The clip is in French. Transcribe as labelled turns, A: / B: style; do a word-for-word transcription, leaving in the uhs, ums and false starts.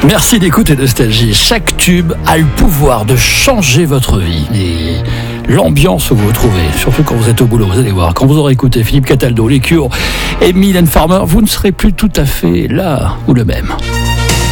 A: Merci d'écouter Nostalgie. Chaque tube a le pouvoir de changer votre vie. Et l'ambiance où vous vous trouvez, surtout quand vous êtes au boulot, vous allez voir, quand vous aurez écouté Philippe Cataldo, Les Cure et Mylène Farmer, vous ne serez plus tout à fait là ou le même.